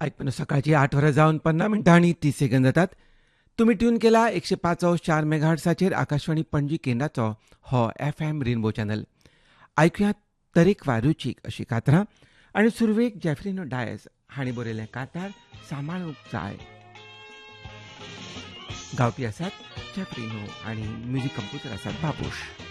ऐकून सकाळची 8 जावन 50 मिनटां आणि 30 सेकंद जातात. तुम्ही ट्यून केला 105.4 मेगाहर्ट्साचेर आकाशवाणी पणजी केंद्राचो हो FM रेनबो चॅनल. ऐकुया तरेकवार रुचीक अशी कातरां आनी सुरवेक जॅफ्रिनो डायस हांणी बरयलें कातार सांबाळूंक जाय. गावपी आसात जॅफ्रिनो आनी म्युझिक कंपोजर आसात बाबूश.